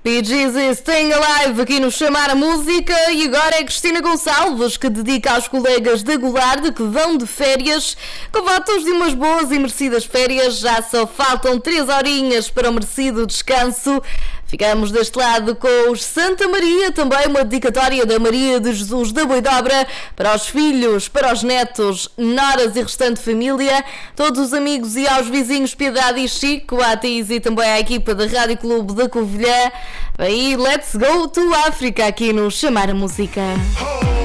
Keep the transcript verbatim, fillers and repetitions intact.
Bee Gees e Staying Alive aqui no Chamar a Música. E agora é Cristina Gonçalves que dedica aos colegas da Golarde que vão de férias com votos de umas boas e merecidas férias. Já só faltam três horinhas para o merecido descanso. Ficamos deste lado com os Santa Maria, também uma dedicatória da Maria de Jesus da Boidobra para os filhos, para os netos, noras e restante família, todos os amigos e aos vizinhos Piedade e Chico, à Tiz e também à equipa da Rádio Clube da Covilhã. Aí, let's go to África aqui no Chamar a Música.